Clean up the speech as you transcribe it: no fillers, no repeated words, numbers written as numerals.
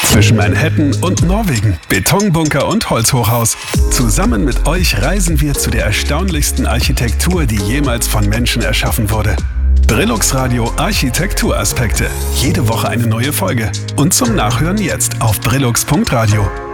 Zwischen Manhattan und Norwegen, Betonbunker und Holzhochhaus. Zusammen mit euch reisen wir zu der erstaunlichsten Architektur, die jemals von Menschen erschaffen wurde. Brillux Radio Architekturaspekte. Jede Woche eine neue Folge. Und zum Nachhören jetzt auf brillux.radio.